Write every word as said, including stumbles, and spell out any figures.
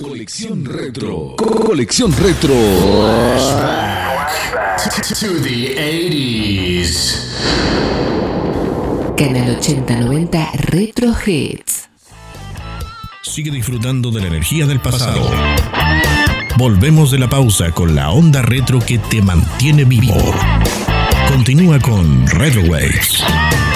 Colección Retro. Colección Retro. To the eighties. Canal ochenta noventa Retro Hits. Sigue disfrutando de la energía del pasado. Volvemos de la pausa con la onda retro que te mantiene vivo. Continúa con Retro Waves.